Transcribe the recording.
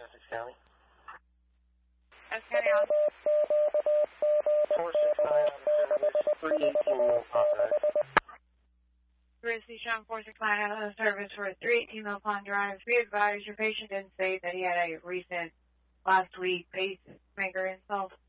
Essex County. Essex County on. 469 on the service, 318 Mill Pond Drive. Grizzly Sean 469 out of the service for 318 Mill Pond Drive. Be advised, your patient didn't say that he had a recent last week pacemaker installed.